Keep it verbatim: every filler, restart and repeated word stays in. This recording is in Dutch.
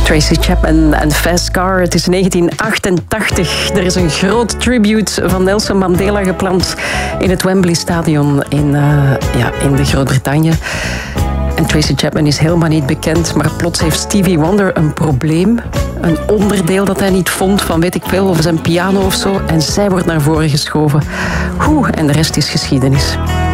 Tracy Chapman en Fast Car. Het is negentien achtentachtig. Er is een groot tribute van Nelson Mandela gepland in het Wembley Stadion in, uh, ja, in de Groot-Brittannië. En Tracy Chapman is helemaal niet bekend, maar plots heeft Stevie Wonder een probleem. Een onderdeel dat hij niet vond van weet ik veel, of zijn piano of zo. En zij wordt naar voren geschoven. Oeh, en de rest is geschiedenis.